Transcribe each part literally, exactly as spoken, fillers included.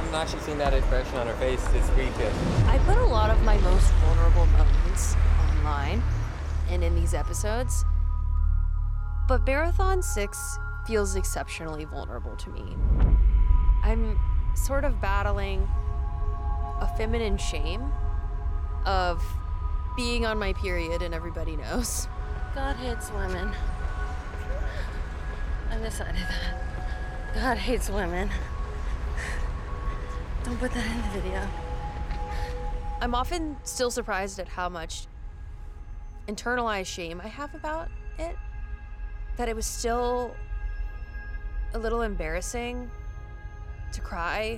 haven't actually seen that expression on her face this weekend. I put a lot of my most vulnerable moments online and in these episodes, but Marathon six feels exceptionally vulnerable to me. I'm sort of battling a feminine shame of being on my period, and everybody knows. God hates women. I decided that. God hates women. Don't put that in the video. I'm often still surprised at how much internalized shame I have about it, that it was still a little embarrassing to cry,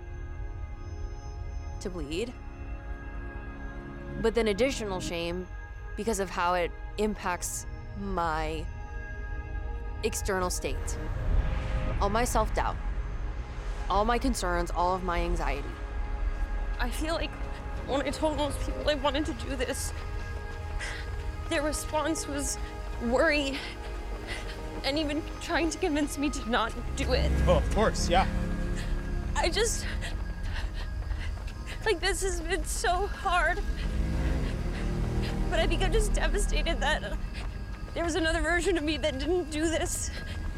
to bleed. But then additional shame because of how it impacts my external state, all my self-doubt, all my concerns, all of my anxiety. I feel like when I told most people I wanted to do this, their response was worry and even trying to convince me to not do it. Oh, of course, yeah. I just, like, this has been so hard. But I think I'm just devastated that there was another version of me that didn't do this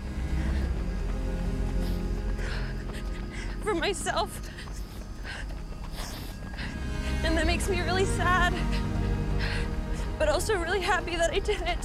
for myself. And that makes me really sad, but also really happy that I did it.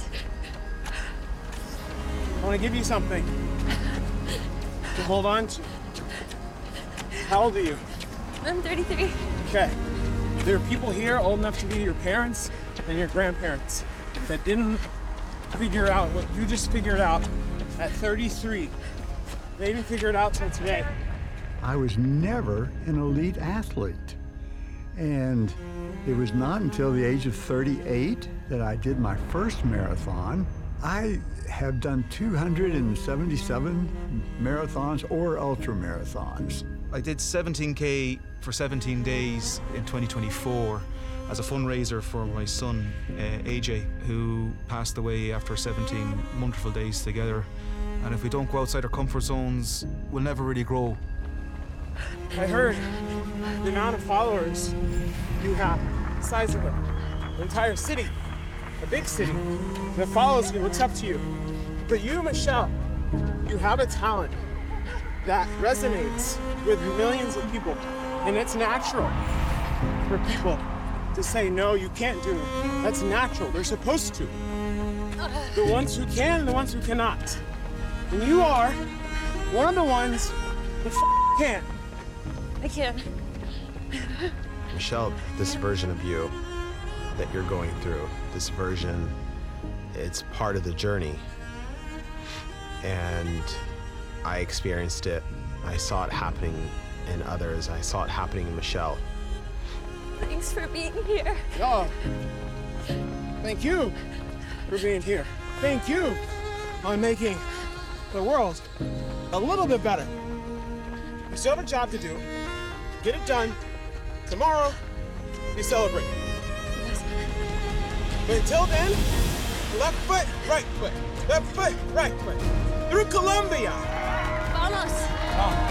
I want to give you something to hold on to. How old are you? I'm thirty-three. Okay. There are people here old enough to be your parents and your grandparents that didn't figure out what you just figured out at thirty-three. They didn't figure it out till today. I was never an elite athlete. And it was not until the age of thirty-eight that I did my first marathon. I have done two hundred seventy-seven marathons or ultra marathons. I did seventeen K for seventeen days in twenty twenty-four as a fundraiser for my son, uh, A J, who passed away after seventeen wonderful days together. And if we don't go outside our comfort zones, we'll never really grow. I heard the amount of followers you have, the size of it, an entire city, a big city that follows you, looks up to you. But you, Michelle, you have a talent that resonates with millions of people, and it's natural for people to say, no, you can't do it. That's natural, they're supposed to. The ones who can and the ones who cannot. And you are one of the ones who f- can. I can. Michelle, this version of you that you're going through, this version, it's part of the journey. And I experienced it. I saw it happening in others. I saw it happening in Michelle. Thanks for being here. Oh, thank you for being here. Thank you on making the world a little bit better. We still have a job to do. Get it done. Tomorrow, we celebrate. But until then, left foot, right foot. Left foot, right foot. Through Colombia. Vamos. Oh.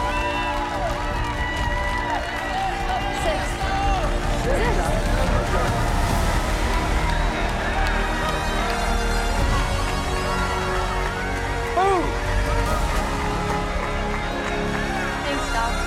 Six. Six. Boom. Thanks, Doc.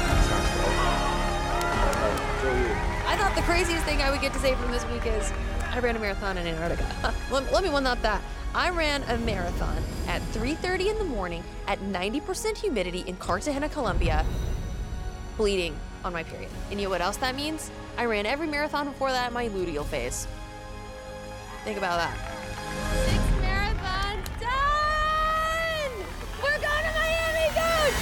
I thought the craziest thing I would get to say from this week is I ran a marathon in Antarctica. let, let me one up that. I ran a marathon at three thirty in the morning at ninety percent humidity in Cartagena, Colombia, bleeding on my period. And you know what else that means? I ran every marathon before that in my luteal phase. Think about that. Six marathons done! We're going to Miami, dude!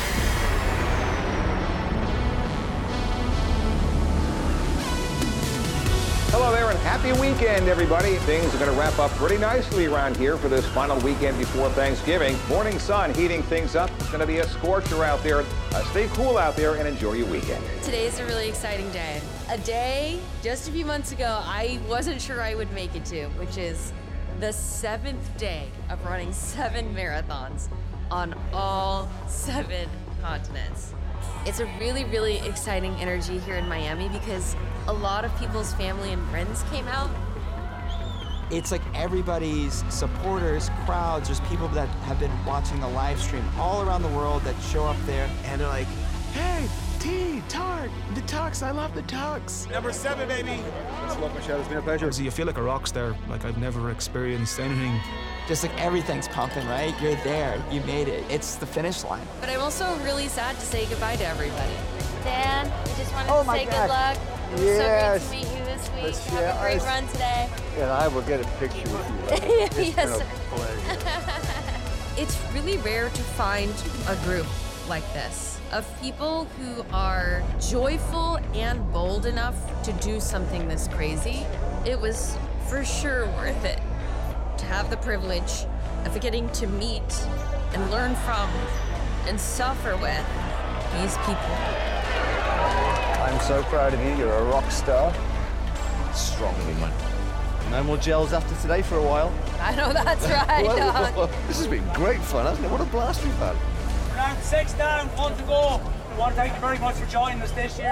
Hello there and happy weekend, everybody. Things are going to wrap up pretty nicely around here for this final weekend before Thanksgiving. Morning sun heating things up. It's going to be a scorcher out there. Uh, stay cool out there and enjoy your weekend. Today is a really exciting day. A day just a few months ago I wasn't sure I would make it to, which is the seventh day of running seven marathons on all seven continents. It's a really, really exciting energy here in Miami because a lot of people's family and friends came out. It's like everybody's supporters, crowds, there's people that have been watching the live stream all around the world that show up there. And they're like, hey, T, Tart, the Tux, I love the Tux. Number seven, baby. Thanks a lot, Michelle. It's been a pleasure. So you feel like a rock star, like I've never experienced anything. Just like everything's pumping, right? You're there, you made it. It's the finish line. But I'm also really sad to say goodbye to everybody. Dan, we just wanted Oh to my say God. good luck. It was Yes. so great to meet you this week. Let's Have share a great ice. run today. And I will get a picture with you. Right? It's Yes, been a sir. pleasure. It's really rare to find a group like this of people who are joyful and bold enough to do something this crazy. It was for sure worth it to have the privilege of getting to meet and learn from and suffer with these people. I'm so proud of you. You're a rock star. Strong woman. No more gels after today for a while. I know that's right, dog. This has been great fun, hasn't it? What a blast we've had. Round six down, one to go. I want to thank you very much for joining us this year.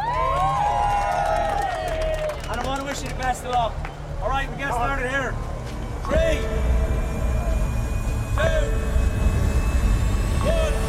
And I want to wish you the best of luck. All right, we get started here. Three, two, one.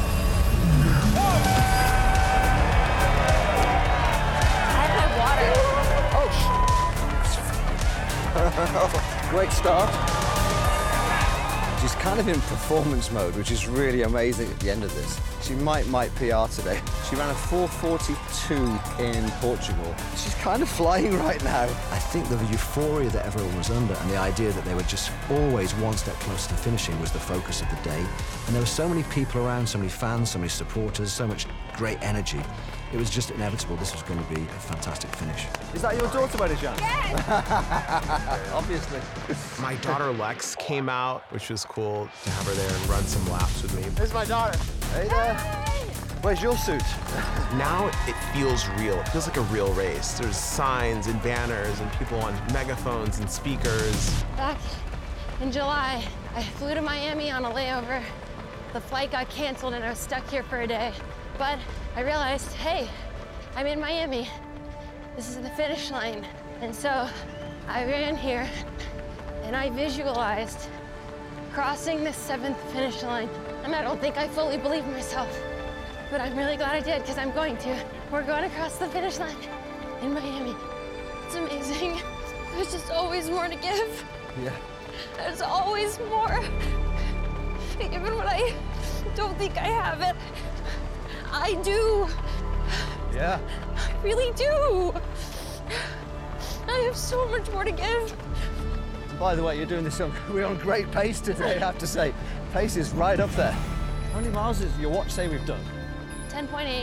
Great start. She's kind of in performance mode, which is really amazing at the end of this. She might might P R today. She ran a four forty-two in Portugal. She's kind of flying right now. I think the euphoria that everyone was under and the idea that they were just always one step closer to finishing was the focus of the day. And there were so many people around, so many fans, so many supporters, so much great energy. It was just inevitable this was going to be a fantastic finish. Is that your daughter, by any chance? Yes! Obviously. My daughter Lex came out, which was cool to have her there and run some laps with me. There's my daughter. Hey there. Where's your suit? Now it feels real. It feels like a real race. There's signs and banners and people on megaphones and speakers. Back in July, I flew to Miami on a layover. The flight got canceled and I was stuck here for a day. But I realized, hey, I'm in Miami. This is the finish line. And so I ran here and I visualized crossing the seventh finish line. And I don't think I fully believe myself, but I'm really glad I did because I'm going to. We're going across the finish line in Miami. It's amazing. There's just always more to give. Yeah. There's always more. Even when I don't think I have it, I do. Yeah. I really do. I have so much more to give. By the way, you're doing this on, we're on great pace today, I have to say. Pace is right up there. How many miles does your watch say we've done? ten point eight.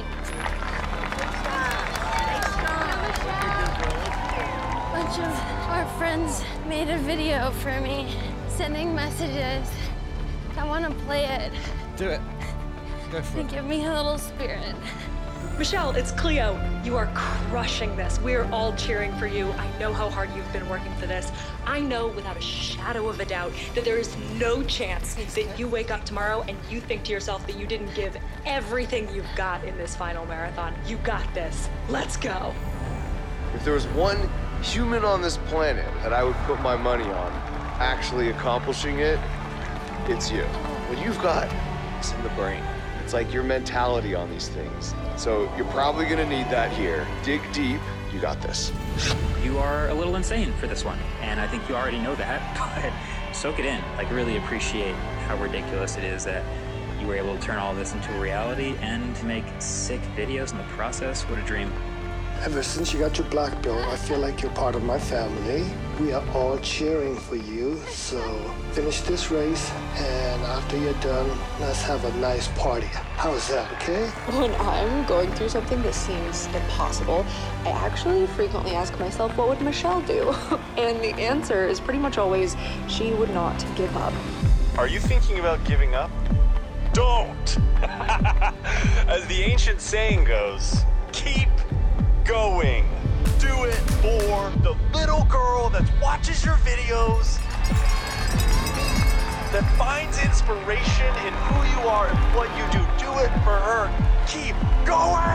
A bunch of our friends made a video for me, sending messages. I want to play it. Do it. Go for And it. give me a little spirit. Michelle, it's Cleo. You are crushing this. We're all cheering for you. I know how hard you've been working for this. I know without a shadow of a doubt that there is no chance that you wake up tomorrow and you think to yourself that you didn't give everything you've got in this final marathon. You got this. Let's go. If there was one human on this planet that I would put my money on actually accomplishing it, it's you. What you've got is in the brain. It's like your mentality on these things. So you're probably gonna need that here. Dig deep, you got this. You are a little insane for this one, and I think you already know that, but soak it in. Like, really appreciate how ridiculous it is that you were able to turn all this into a reality and make sick videos in the process. What a dream. Ever since you got your black belt, I feel like you're part of my family. We are all cheering for you, so finish this race, and after you're done, let's have a nice party. How's that, okay? When I'm going through something that seems impossible, I actually frequently ask myself, what would Michelle do? And the answer is pretty much always, she would not give up. Are you thinking about giving up? Don't! As the ancient saying goes, keep going. Do it for the little girl that watches your videos that finds inspiration in who you are and what you do. Do it for her. Keep going!